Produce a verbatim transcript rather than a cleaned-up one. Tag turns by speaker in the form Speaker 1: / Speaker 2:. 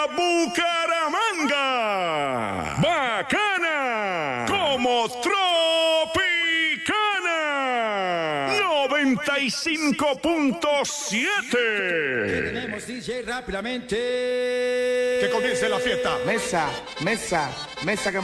Speaker 1: Bucaramanga. Bacana. Como Tropicana. noventa y cinco punto siete.
Speaker 2: Tenemos D J rápidamente.
Speaker 3: Que comience la fiesta.
Speaker 4: Mesa, mesa, mesa que